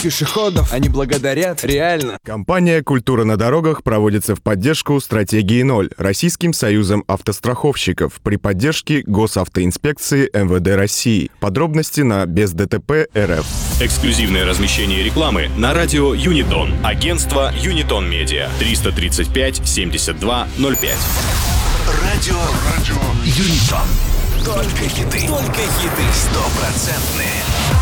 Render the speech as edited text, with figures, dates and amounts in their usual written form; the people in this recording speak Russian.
пешеходов. Они благодарят, реально. Компания «Культура на дорогах» проводится в поддержку стратегии 0 Российским союзом автостраховщиков при поддержке Госавтоинспекции МВД России. Подробности на бездтп.рф. Эксклюзивное размещение рекламы на радио Юнитон. Агентство Юнитон Медиа. 335 72 05. Радио Юнитон. Только хиты. Стопроцентные.